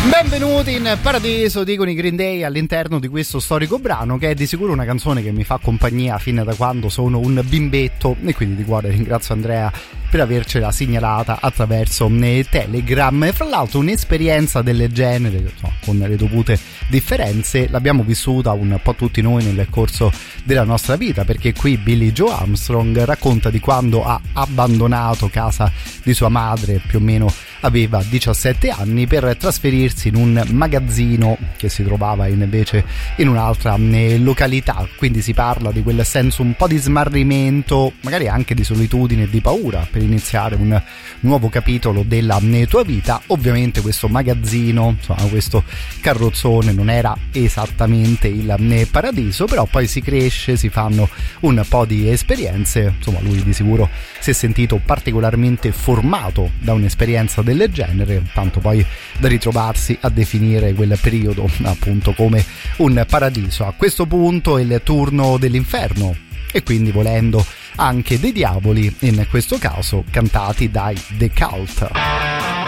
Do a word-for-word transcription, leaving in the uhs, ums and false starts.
Benvenuti in Paradiso, dicono i Green Day all'interno di questo storico brano, che è di sicuro una canzone che mi fa compagnia fin da quando sono un bimbetto, e quindi di cuore ringrazio Andrea per avercela segnalata attraverso Telegram. E fra l'altro un'esperienza del genere, insomma, con le dovute differenze, l'abbiamo vissuta un po' tutti noi nel corso della nostra vita, perché qui Billie Joe Armstrong racconta di quando ha abbandonato casa di sua madre, più o meno aveva diciassette anni, per trasferirsi in un magazzino che si trovava invece in un'altra località. Quindi si parla di quel senso un po' di smarrimento, magari anche di solitudine e di paura per iniziare un nuovo capitolo della tua vita. Ovviamente questo magazzino, insomma, questo carrozzone non era esattamente il paradiso, però poi si cresce, si fanno un po' di esperienze. Insomma, lui di sicuro si è sentito particolarmente formato da un'esperienza del genere, tanto poi da ritrovarsi a definire quel periodo appunto come un paradiso. A questo punto è il turno dell'inferno, e quindi volendo anche dei diavoli, in questo caso cantati dai The Cult.